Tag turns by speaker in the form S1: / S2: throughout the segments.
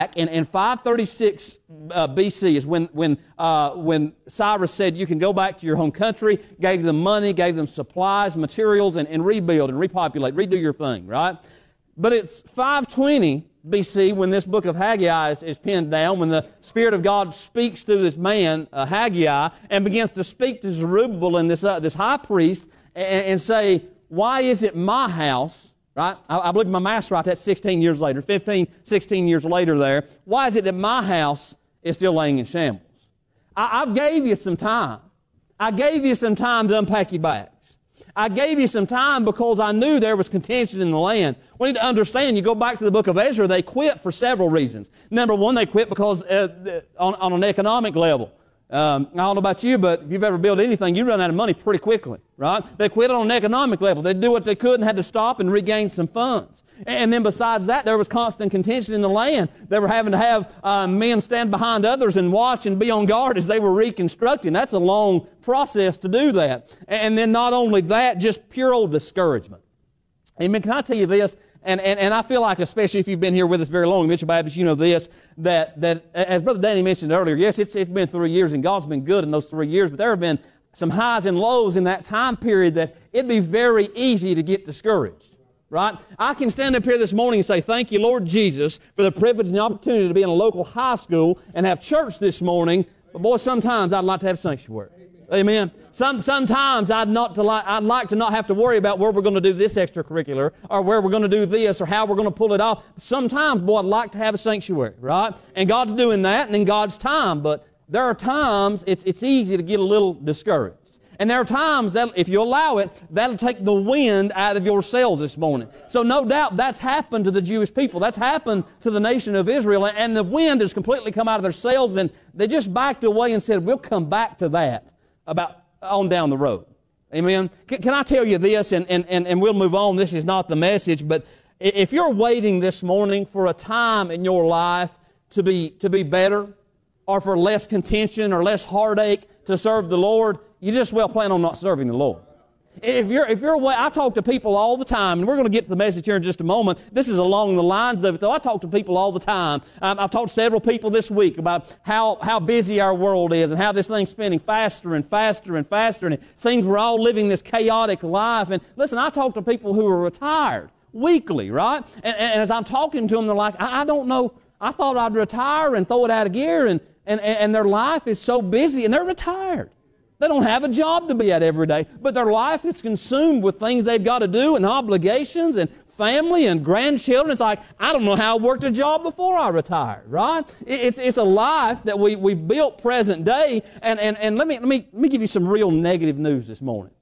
S1: In 536 BC is when Cyrus said you can go back to your home country, gave them money, gave them supplies, materials, and rebuild and repopulate, redo your thing, right? But it's 520 BC when this book of Haggai is penned down, when the Spirit of God speaks through this man, Haggai, and begins to speak to Zerubbabel and this high priest and say, why is it my house? Right? I believe my math's right, that's 16 years later, 15, 16 years later there. Why is it that my house is still laying in shambles? I've gave you some time. I gave you some time to unpack your bags. I gave you some time because I knew there was contention in the land. We need to understand, you go back to the book of Ezra, they quit for several reasons. Number one, they quit because on an economic level. I don't know about you, but if you've ever built anything, you run out of money pretty quickly, right? They quit on an economic level. They do what they could and had to stop and regain some funds. And then besides that, there was constant contention in the land. They were having to have men stand behind others and watch and be on guard as they were reconstructing. That's a long process to do that. And then not only that, just pure old discouragement. Amen. Can I tell you this? And I feel like, especially if you've been here with us very long, Mitchell Baptist, you know this, that as Brother Danny mentioned earlier, yes, it's been 3 years, and God's been good in those 3 years, but there have been some highs and lows in that time period that it'd be very easy to get discouraged, right? I can stand up here this morning and say, thank you, Lord Jesus, for the privilege and the opportunity to be in a local high school and have church this morning, but boy, sometimes I'd like to have sanctuary. Amen. Sometimes I'd like to not have to worry about where we're going to do this extracurricular or where we're going to do this or how we're going to pull it off. Sometimes, boy, I'd like to have a sanctuary, right? And God's doing that and in God's time. But there are times it's easy to get a little discouraged. And there are times that, if you allow it, that'll take the wind out of your sails this morning. So no doubt that's happened to the Jewish people. That's happened to the nation of Israel. And the wind has completely come out of their sails, and they just backed away and said, we'll come back to that about on down the road. Amen? Can I tell you this, and we'll move on. This is not the message, but if you're waiting this morning for a time in your life to be better, or for less contention or less heartache to serve the Lord, you just well plan on not serving the Lord. If you're I talk to people all the time, and we're going to get to the message here in just a moment. This is along the lines of it, though. I talk to people all the time. I've talked to several people this week about how busy our world is and how this thing's spinning faster and faster and faster, and it seems we're all living this chaotic life. And listen, I talk to people who are retired weekly, right? And as I'm talking to them, they're like, I don't know. I thought I'd retire and throw it out of gear, and their life is so busy, and they're retired. They don't have a job to be at every day, but their life is consumed with things they've got to do and obligations and family and grandchildren. It's like, I don't know how I worked a job before I retired, right? It's a life that we've built present day, and let me give you some real negative news this morning.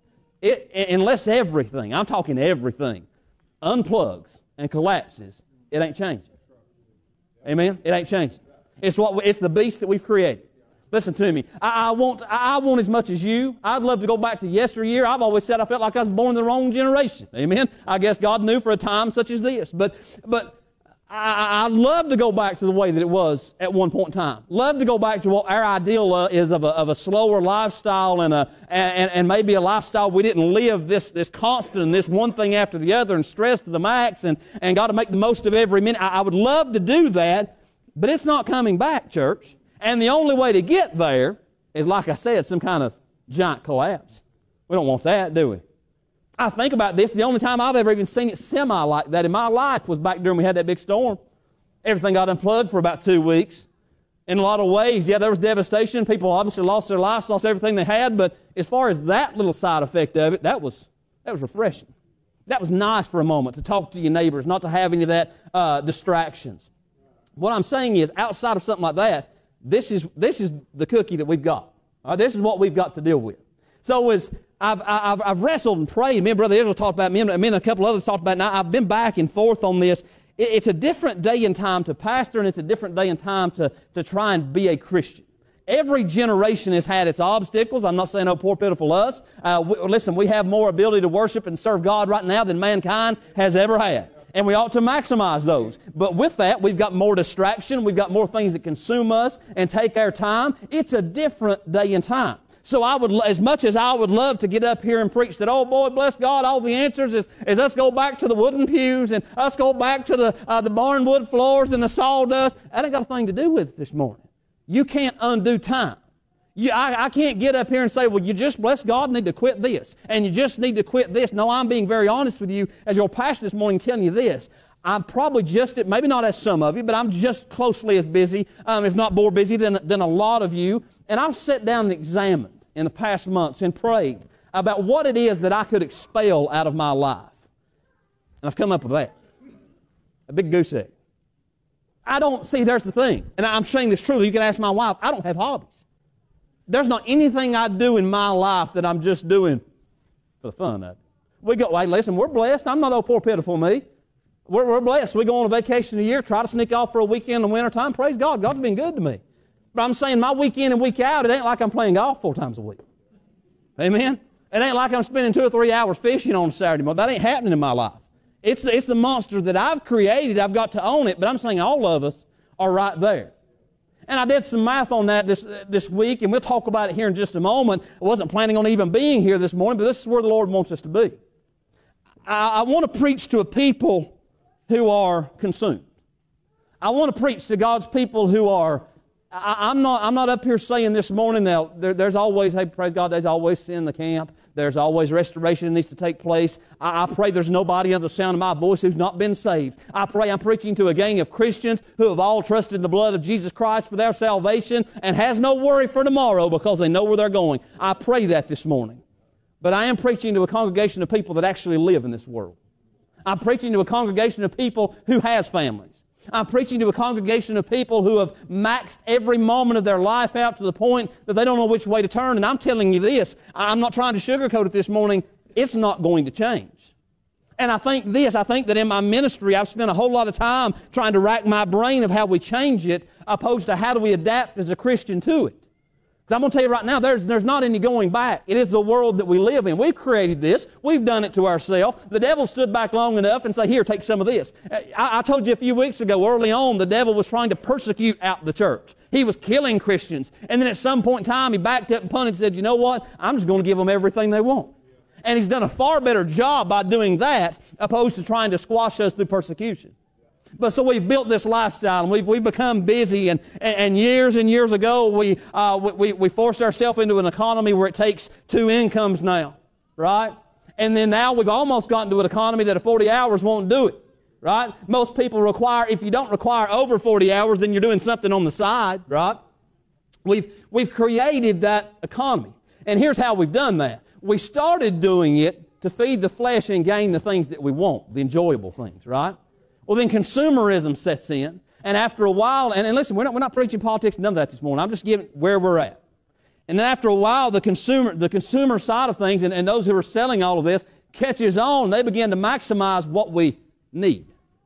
S1: Unless everything, I'm talking everything, unplugs and collapses, it ain't changing. Amen? It ain't changing. It's the beast that we've created. Listen to me. I want as much as you. I'd love to go back to yesteryear. I've always said I felt like I was born in the wrong generation. Amen? I guess God knew for a time such as this. But I'd love to go back to the way that it was at one point in time. Love to go back to what our ideal is of a slower lifestyle and maybe a lifestyle we didn't live this constant and this one thing after the other and stress to the max and got to make the most of every minute. I would love to do that, but it's not coming back, church. And the only way to get there is, like I said, some kind of giant collapse. We don't want that, do we? I think about this. The only time I've ever even seen it semi like that in my life was back during we had that big storm. Everything got unplugged for about 2 weeks. In a lot of ways, yeah, there was devastation. People obviously lost their lives, lost everything they had. But as far as that little side effect of it, that was refreshing. That was nice for a moment to talk to your neighbors, not to have any of that distractions. What I'm saying is, outside of something like that, this is the cookie that we've got. This is what we've got to deal with. So as I've wrestled and prayed, me and Brother Israel talked about, me and a couple others talked about, and I've been back and forth on this. It's a different day and time to pastor, and it's a different day and time to try and be a Christian. Every generation has had its obstacles. I'm not saying, oh, poor pitiful us. Listen, we have more ability to worship and serve God right now than mankind has ever had. And we ought to maximize those. But with that, we've got more distraction. We've got more things that consume us and take our time. It's a different day and time. So I would, as much as I would love to get up here and preach that, oh boy, bless God, all the answers is us go back to the wooden pews and us go back to the barnwood floors and the sawdust. That ain't got a thing to do with it this morning. You can't undo time. I can't get up here and say, well, you just, bless God, need to quit this, and you just need to quit this. No, I'm being very honest with you as your pastor this morning telling you this. I'm probably just, maybe not as some of you, but I'm just closely as busy, if not more busy than a lot of you. And I've sat down and examined in the past months and prayed about what it is that I could expel out of my life. And I've come up with that. A big goose egg. There's the thing. And I'm saying this truly. You can ask my wife, I don't have hobbies. There's not anything I do in my life that I'm just doing for the fun of it. We go, hey, listen, we're blessed. I'm not oh poor pitiful me. We're blessed. We go on a vacation a year, try to sneak off for a weekend in the wintertime. Praise God. God's been good to me. But I'm saying my week in and week out, it ain't like I'm playing golf 4 times a week. Amen? It ain't like I'm spending 2 or 3 hours fishing on Saturday morning. That ain't happening in my life. It's the monster that I've created. I've got to own it. But I'm saying all of us are right there. And I did some math on that this week, and we'll talk about it here in just a moment. I wasn't planning on even being here this morning, but this is where the Lord wants us to be. I want to preach to a people who are consumed. I want to preach to God's people who are, I'm not up here saying this morning now, there's always, hey, praise God, there's always sin in the camp. There's always restoration that needs to take place. I pray there's nobody under the sound of my voice who's not been saved. I pray I'm preaching to a gang of Christians who have all trusted in the blood of Jesus Christ for their salvation and has no worry for tomorrow because they know where they're going. I pray that this morning. But I am preaching to a congregation of people that actually live in this world. I'm preaching to a congregation of people who has families. I'm preaching to a congregation of people who have maxed every moment of their life out to the point that they don't know which way to turn. And I'm telling you this, I'm not trying to sugarcoat it this morning, it's not going to change. And I think that in my ministry I've spent a whole lot of time trying to rack my brain of how we change it opposed to how do we adapt as a Christian to it. I'm going to tell you right now, there's not any going back. It is the world that we live in. We've created this. We've done it to ourselves. The devil stood back long enough and said, here, take some of this. I told you a few weeks ago, early on, the devil was trying to persecute out the church. He was killing Christians. And then at some point in time, he backed up and punted and said, you know what? I'm just going to give them everything they want. And he's done a far better job by doing that opposed to trying to squash us through persecution. But so we've built this lifestyle, and we've become busy, and years ago we forced ourselves into an economy where it takes 2 incomes now, right? And then now we've almost gotten to an economy that 40 hours won't do it, right? Most people require, if you don't require over 40 hours, then you're doing something on the side, right? We've created that economy. And here's how we've done that. We started doing it to feed the flesh and gain the things that we want, the enjoyable things, right? Well, then consumerism sets in, and after a while, and listen, we're not preaching politics, none of that this morning. I'm just giving where we're at. And then after a while, the consumer side of things, and those who are selling all of this, catches on. They begin to maximize what we need.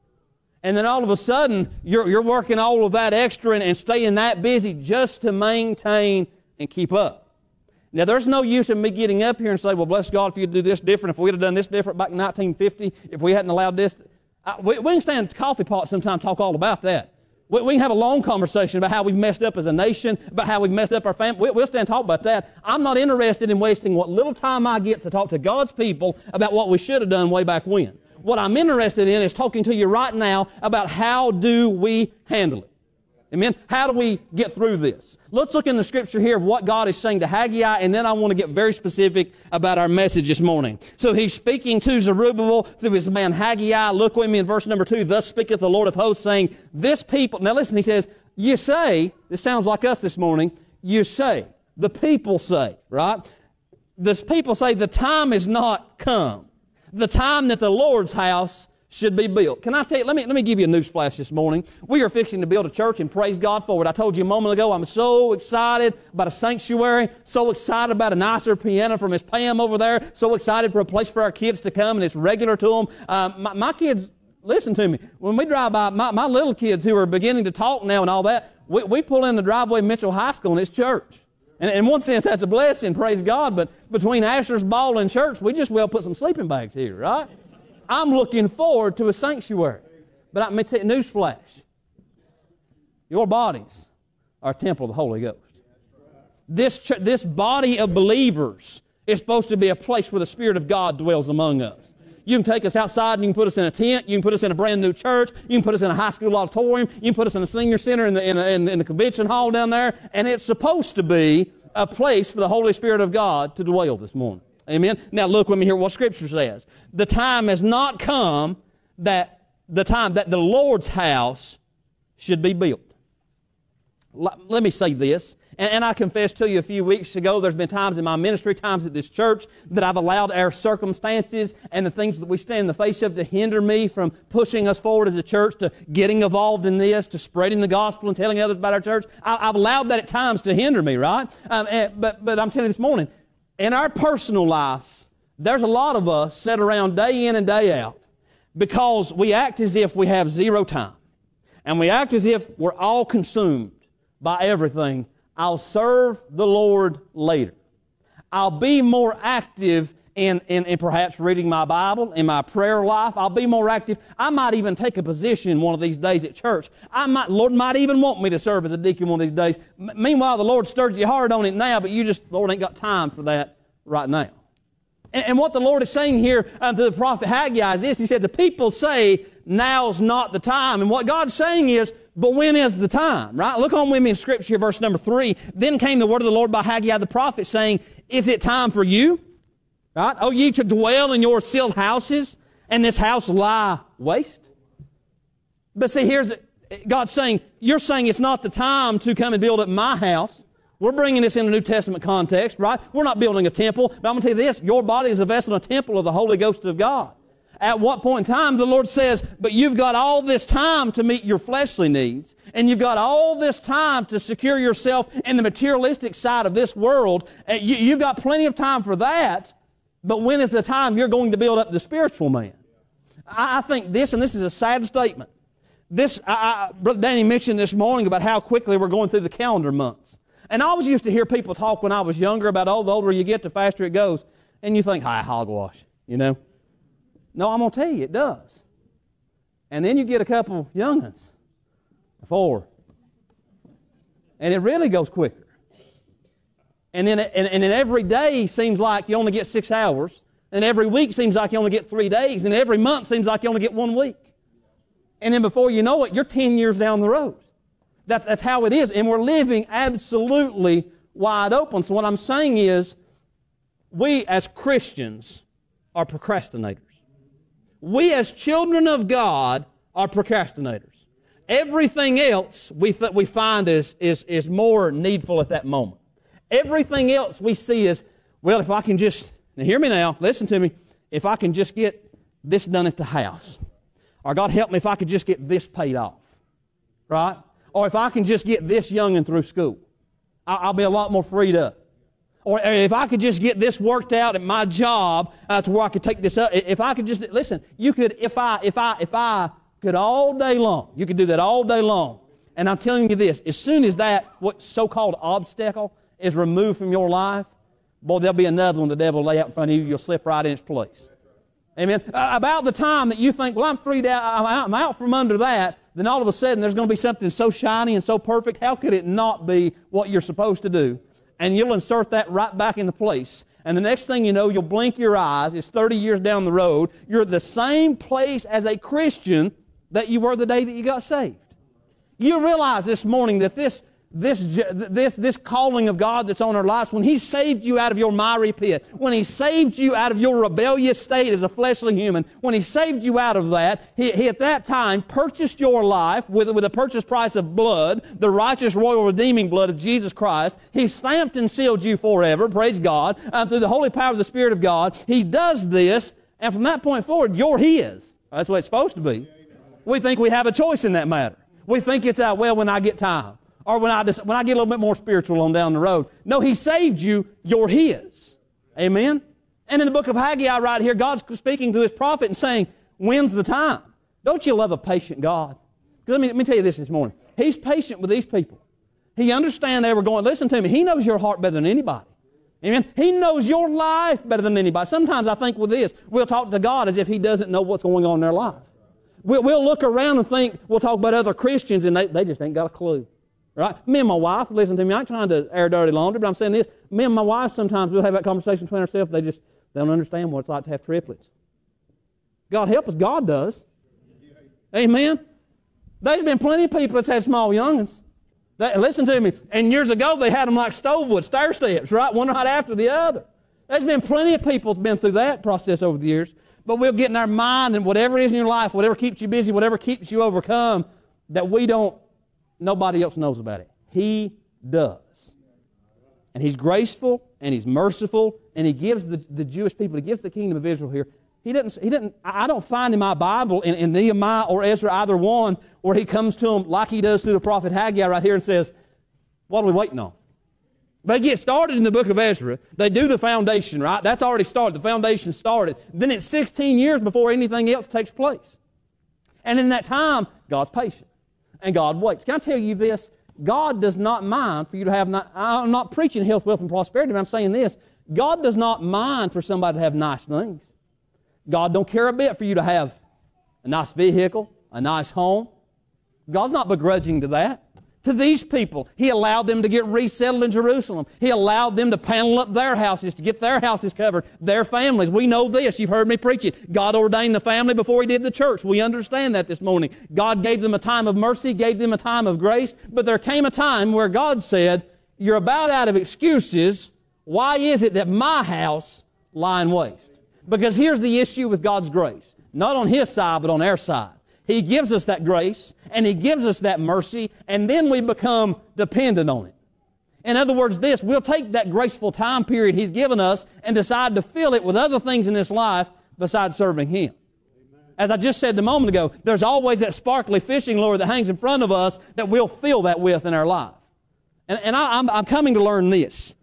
S1: And then all of a sudden, you're working all of that extra and staying that busy just to maintain and keep up. Now, there's no use in me getting up here and say, well, bless God if you'd do this different, if we'd have done this different back in 1950, if we hadn't allowed this. We can stand at the coffee pot sometime and talk all about that. We can have a long conversation about how we've messed up as a nation, about how we've messed up our family. We'll stand and talk about that. I'm not interested in wasting what little time I get to talk to God's people about what we should have done way back when. What I'm interested in is talking to you right now about how do we handle it. Amen? How do we get through this? Let's look in the Scripture here of what God is saying to Haggai, and then I want to get very specific about our message this morning. So he's speaking to Zerubbabel through his man Haggai. Look with me in verse number 2. Thus speaketh the Lord of hosts, saying, this people... Now listen, he says, you say, this sounds like us this morning, you say, the people say, right? The people say the time is not come. The time that the Lord's house should be built. Can I tell you, let me give you a news flash this morning. We are fixing to build a church, and praise God for it. I told you a moment ago, I'm so excited about a sanctuary, so excited about a nicer piano from Miss Pam over there, so excited for a place for our kids to come, and it's regular to them. My kids, listen to me, when we drive by, my little kids who are beginning to talk now and all that, we pull in the driveway of Mitchell High School, and it's church. And in one sense, that's a blessing, praise God, but between Asher's Ball and church, we just well put some sleeping bags here, right? I'm looking forward to a sanctuary. But let me tell you, newsflash. Your bodies are a temple of the Holy Ghost. This body of believers is supposed to be a place where the Spirit of God dwells among us. You can take us outside and you can put us in a tent. You can put us in a brand new church. You can put us in a high school auditorium. You can put us in a senior center in the convention hall down there. And it's supposed to be a place for the Holy Spirit of God to dwell this morning. Amen? Now look with me here what Scripture says. The time has not come that the Lord's house should be built. Let me say this. And I confessed to you a few weeks ago, there's been times in my ministry, times at this church, that I've allowed our circumstances and the things that we stand in the face of to hinder me from pushing us forward as a church, to getting involved in this, to spreading the gospel and telling others about our church. I've allowed that at times to hinder me, right? But I'm telling you this morning, in our personal lives, there's a lot of us sit around day in and day out because we act as if we have zero time. And we act as if we're all consumed by everything. I'll serve the Lord later. I'll be more active in perhaps reading my Bible, in my prayer life. I'll be more active. I might even take a position one of these days at church. Lord might even want me to serve as a deacon one of these days. Meanwhile, the Lord stirred your heart on it now, but Lord ain't got time for that right now. And what the Lord is saying here to the prophet Haggai is this. He said, the people say, now's not the time. And what God's saying is, but when is the time, right? Look on with me in Scripture, verse number 3. Then came the word of the Lord by Haggai the prophet, saying, is it time for you, right? O ye to dwell in your sealed houses, and this house lie waste? But see, here's God saying, you're saying it's not the time to come and build up my house. We're bringing this in a New Testament context, right? We're not building a temple. But I'm going to tell you this, your body is a vessel and a temple of the Holy Ghost of God. At what point in time the Lord says, but you've got all this time to meet your fleshly needs, and you've got all this time to secure yourself in the materialistic side of this world. You've got plenty of time for that, but when is the time you're going to build up the spiritual man? I think this, and this is a sad statement. Brother Danny mentioned this morning about how quickly we're going through the calendar months. And I always used to hear people talk when I was younger about, the older you get, the faster it goes. And you think, hi, hogwash, you know. No, I'm going to tell you, it does. And then you get a couple young'uns, 4. And it really goes quicker. And then every day seems like you only get 6 hours. And every week seems like you only get 3 days. And every month seems like you only get 1 week. And then before you know it, you're 10 years down the road. That's how it is. And we're living absolutely wide open. So what I'm saying is, we as Christians are procrastinators. We as children of God are procrastinators. Everything else we find is more needful at that moment. Everything else we see is, well, if I can just, now hear me now, listen to me, if I can just get this done at the house, or God help me if I could just get this paid off, right? Or if I can just get this young'un through school, I'll be a lot more freed up. Or if I could just get this worked out at my job to where I could take this up. If I could just, listen, you could, if I could all day long, you could do that all day long. And I'm telling you this, as soon as that, what so-called obstacle is removed from your life, boy, there'll be another one the devil will lay out in front of you, you'll slip right in its place. Amen. About the time that you think, well, I'm freed out, I'm out from under that, then all of a sudden there's going to be something so shiny and so perfect. How could it not be what you're supposed to do? And you'll insert that right back into place. And the next thing you know, you'll blink your eyes. It's 30 years down the road. You're at the same place as a Christian that you were the day that you got saved. You realize this morning that this calling of God that's on our lives, when He saved you out of your miry pit, when He saved you out of your rebellious state as a fleshly human, when He saved you out of that, He at that time purchased your life with a purchase price of blood, the righteous royal redeeming blood of Jesus Christ. He stamped and sealed you forever, praise God, through the holy power of the Spirit of God. He does this, and from that point forward, you're His. That's the way it's supposed to be. We think we have a choice in that matter. We think it's well when I get time. Or when I get a little bit more spiritual on down the road. No, He saved you. You're His. Amen? And in the book of Haggai right here, God's speaking to His prophet and saying, when's the time? Don't you love a patient God? Let me tell you this morning. He's patient with these people. He understands they were going, listen to me, He knows your heart better than anybody. Amen? He knows your life better than anybody. Sometimes I think with this, we'll talk to God as if He doesn't know what's going on in their life. We'll look around and think, we'll talk about other Christians and they just ain't got a clue. Right? Me and my wife, listen to me, I ain't trying to air dirty laundry, but I'm saying this. Me and my wife, sometimes we'll have that conversation between ourselves. They don't understand what it's like to have triplets. God help us, God does. Amen? There's been plenty of people that's had small young'uns. Listen to me. And years ago, they had them like stovewood, stair steps, right? One right after the other. There's been plenty of people that's been through that process over the years. But we'll get in our mind, and whatever it is in your life, whatever keeps you busy, whatever keeps you overcome, that nobody else knows about it. He does. And He's graceful, and He's merciful, and He gives the Jewish people, He gives the kingdom of Israel here. I don't find in my Bible, in Nehemiah or Ezra, either one, where He comes to them like He does through the prophet Haggai right here and says, what are we waiting on? They get started in the book of Ezra. They do the foundation, right? That's already started. The foundation started. Then it's 16 years before anything else takes place. And in that time, God's patient. And God waits. Can I tell you this? God does not mind for you to have, I'm not preaching health, wealth, and prosperity, but I'm saying this. God does not mind for somebody to have nice things. God don't care a bit for you to have a nice vehicle, a nice home. God's not begrudging to that. To these people, He allowed them to get resettled in Jerusalem. He allowed them to panel up their houses, to get their houses covered, their families. We know this. You've heard me preach it. God ordained the family before He did the church. We understand that this morning. God gave them a time of mercy, gave them a time of grace, but there came a time where God said, you're about out of excuses. Why is it that my house lying waste? Because here's the issue with God's grace. Not on His side, but on our side. He gives us that grace, and He gives us that mercy, and then we become dependent on it. In other words, we'll take that graceful time period He's given us and decide to fill it with other things in this life besides serving Him. As I just said a moment ago, there's always that sparkly fishing lure that hangs in front of us that we'll fill that with in our life. And I'm coming to learn this.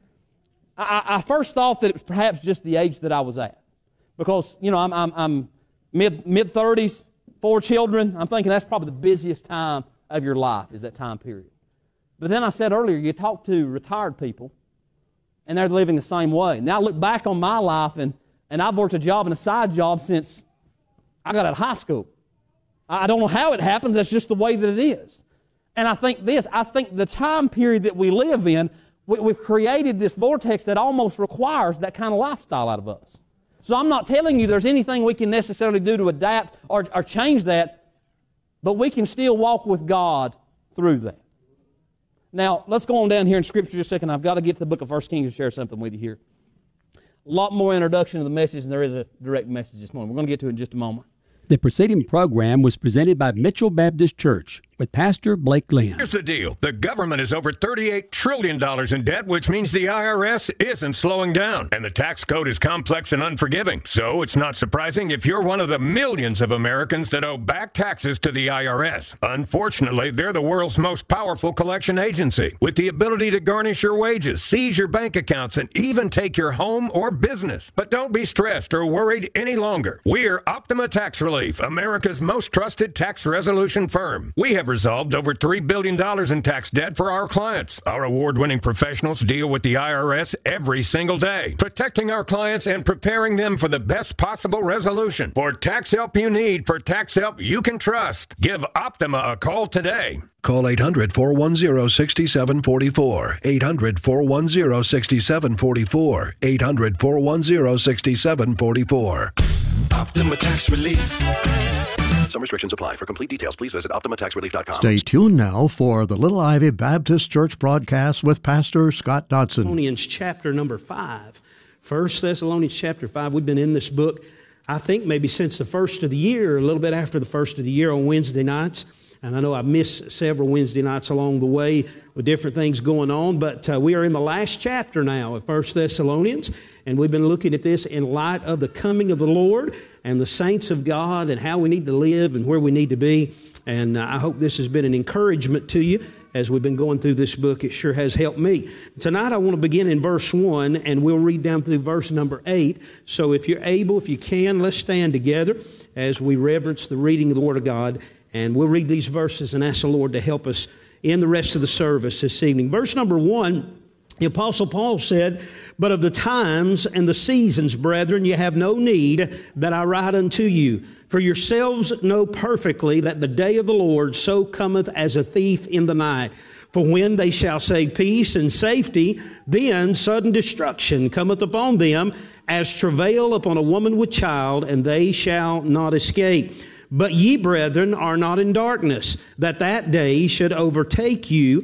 S1: I first thought that it was perhaps just the age that I was at. Because, I'm mid-30s, 4 children. I'm thinking that's probably the busiest time of your life is that time period. But then I said earlier, you talk to retired people, and they're living the same way. Now I look back on my life, and I've worked a job and a side job since I got out of high school. I don't know how it happens. That's just the way that it is. And I think the time period that we live in, we've created this vortex that almost requires that kind of lifestyle out of us. So I'm not telling you there's anything we can necessarily do to adapt or change that, but we can still walk with God through that. Now, let's go on down here in Scripture just a second. I've got to get to the book of 1 Kings and share something with you here. A lot more introduction to the message than there is a direct message this morning. We're going to get to it in just a moment.
S2: The preceding program was presented by Mitchell Baptist Church with Pastor Blake Lynn.
S3: Here's the deal. The government is over $38 trillion in debt, which means the IRS isn't slowing down. And the tax code is complex and unforgiving. So it's not surprising if you're one of the millions of Americans that owe back taxes to the IRS. Unfortunately, they're the world's most powerful collection agency, with the ability to garnish your wages, seize your bank accounts, and even take your home or business. But don't be stressed or worried any longer. We're Optima Tax Relief, America's most trusted tax resolution firm. We have resolved over $3 billion in tax debt for our clients. Our award-winning professionals deal with the IRS every single day, protecting our clients and preparing them for the best possible resolution. For tax help you need, for tax help you can trust, give Optima a call today.
S4: Call 800-410-6744, 800-410-6744, 800-410-6744.
S5: Optima Tax Relief.
S4: Some restrictions apply. For complete details, please visit OptimaTaxRelief.com.
S6: Stay tuned now for the Little Ivy Baptist Church broadcast with Pastor Scott Dodson.
S7: Thessalonians chapter number 5. 1 Thessalonians chapter 5. We've been in this book, I think, maybe since the first of the year, a little bit after the first of the year on Wednesday nights. And I know I've missed several Wednesday nights along the way with different things going on, but we are in the last chapter now of 1 Thessalonians, and we've been looking at this in light of the coming of the Lord and the saints of God and how we need to live and where we need to be. And I hope this has been an encouragement to you as we've been going through this book. It sure has helped me. Tonight I want to begin in verse 1, and we'll read down through verse number 8. So if you're able, if you can, let's stand together as we reverence the reading of the Word of God. And we'll read these verses and ask the Lord to help us in the rest of the service this evening. Verse number 1, the Apostle Paul said, "But of the times and the seasons, brethren, you have no need that I write unto you. For yourselves know perfectly that the day of the Lord so cometh as a thief in the night. For when they shall say peace and safety, then sudden destruction cometh upon them, as travail upon a woman with child, and they shall not escape. But ye, brethren, are not in darkness, that day should overtake you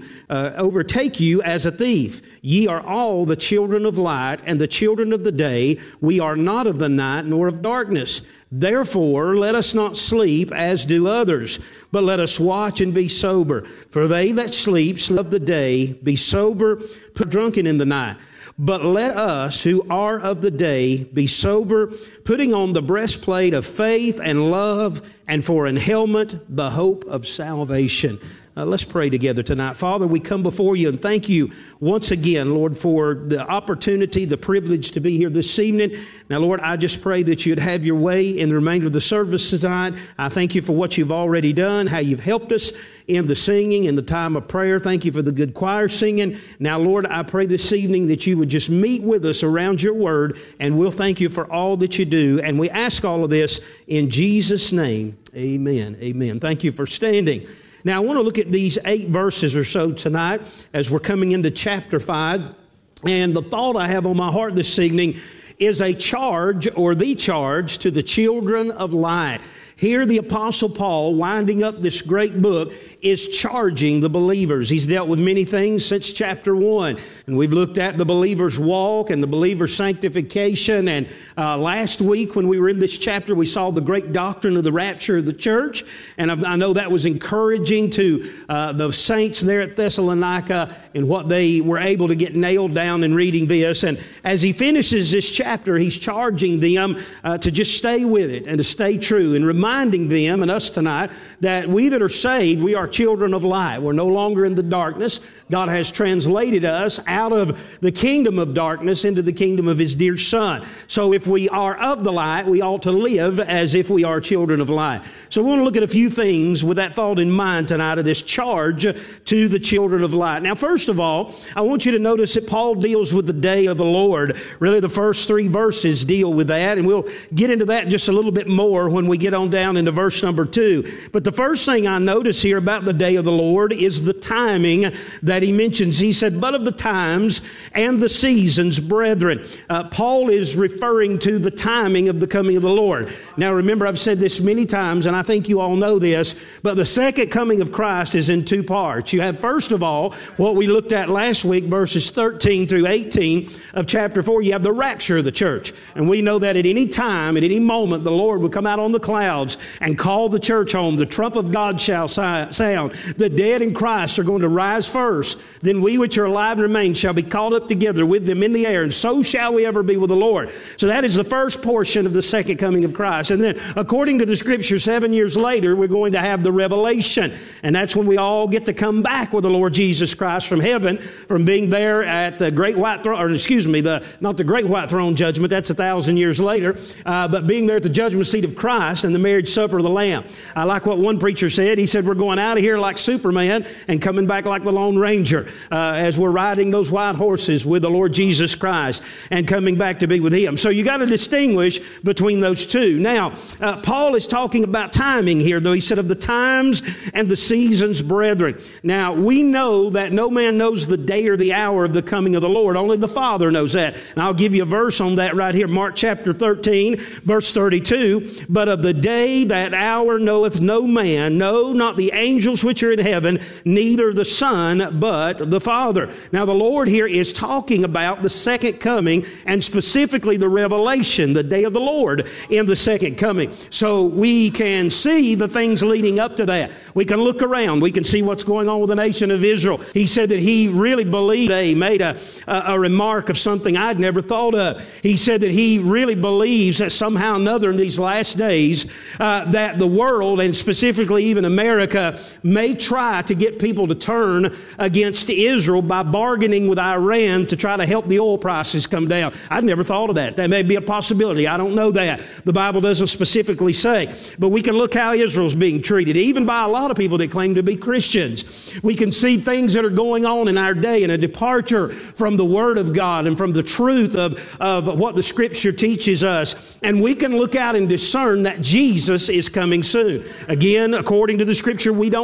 S7: as a thief. Ye are all the children of light and the children of the day. We are not of the night nor of darkness. Therefore, let us not sleep as do others, but let us watch and be sober. For they that sleep of the day, be sober, drunken in the night. But let us who are of the day be sober, putting on the breastplate of faith and love, and for an helmet the hope of salvation. Let's pray together tonight. Father, we come before you and thank you once again, Lord, for the opportunity, the privilege to be here this evening. Now, Lord, I just pray that you'd have your way in the remainder of the service tonight. I thank you for what you've already done, how you've helped us in the singing, in the time of prayer. Thank you for the good choir singing. Now, Lord, I pray this evening that you would just meet with us around your word, and we'll thank you for all that you do. And we ask all of this in Jesus' name. Amen. Amen. Thank you for standing. Now, I want to look at these 8 verses or so tonight as we're coming into chapter 5. And the thought I have on my heart this evening is a charge, or the charge, to the children of light. Here the Apostle Paul, winding up this great book, is charging the believers. He's dealt with many things since chapter 1. And we've looked at the believer's walk and the believer's sanctification. And last week when we were in this chapter, we saw the great doctrine of the rapture of the church. And I know that was encouraging to the saints there at Thessalonica and what they were able to get nailed down in reading this. And as he finishes this chapter, he's charging them to just stay with it and to stay true, and reminding them and us tonight that we that are saved, we are children of light. We're no longer in the darkness. God has translated us out of the kingdom of darkness into the kingdom of His dear Son. So if we are of the light, we ought to live as if we are children of light. So we want to look at a few things with that thought in mind tonight of this charge to the children of light. Now, first of all, I want you to notice that Paul deals with the day of the Lord. Really, the first 3 verses deal with that, and we'll get into that just a little bit more when we get on down into verse number 2. But the first thing I notice here about the day of the Lord is the timing that he mentions. He said, but of the times and the seasons, brethren. Paul is referring to the timing of the coming of the Lord. Now remember, I've said this many times, and I think you all know this, but the second coming of Christ is in 2 parts. You have, first of all, what we looked at last week, verses 13 through 18 of chapter 4. You have the rapture of the church. And we know that at any time, at any moment, the Lord will come out on the clouds and call the church home. The trump of God shall sound. The dead in Christ are going to rise first. Then we which are alive and remain shall be caught up together with them in the air, and so shall we ever be with the Lord. So that is the first portion of the second coming of Christ. And then, according to the Scripture, 7 years later, we're going to have the revelation. And that's when we all get to come back with the Lord Jesus Christ from heaven, from being there at the great white throne, or excuse me, not the great white throne judgment, that's 1,000 years later, but being there at the judgment seat of Christ and the marriage supper of the Lamb. I like what one preacher said. He said, we're going out of here like Superman and coming back like the Lone Ranger as we're riding those white horses with the Lord Jesus Christ and coming back to be with Him. So you got to distinguish between those two. Now, Paul is talking about timing here, though. He said of the times and the seasons, brethren. Now, we know that no man knows the day or the hour of the coming of the Lord. Only the Father knows that. And I'll give you a verse on that right here. Mark chapter 13, verse 32. But of the day, that hour knoweth no man, no, not the angels which are in heaven, neither the Son, but the Father. Now, the Lord here is talking about the second coming, and specifically the revelation, the day of the Lord in the second coming. So we can see the things leading up to that. We can look around. We can see what's going on with the nation of Israel. He said that he really believed, he made a remark of something I'd never thought of. He said that he really believes that somehow or another in these last days that the world, and specifically even America, may try to get people to turn against Israel by bargaining with Iran to try to help the oil prices come down. I'd never thought of that. That may be a possibility. I don't know that. The Bible doesn't specifically say. But we can look how Israel's being treated, even by a lot of people that claim to be Christians. We can see things that are going on in our day and a departure from the Word of God and from the truth of what the Scripture teaches us. And we can look out and discern that Jesus is coming soon. Again, according to the Scripture, we don't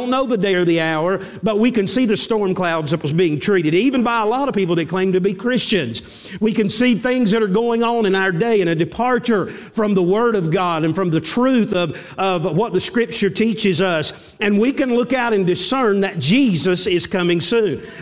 S7: don't know the day or the hour, but we can see the storm clouds that was being treated, even by a lot of people that claim to be Christians. We can see things that are going on in our day and a departure from the Word of God and from the truth of what the Scripture teaches us. And we can look out and discern that Jesus is coming soon.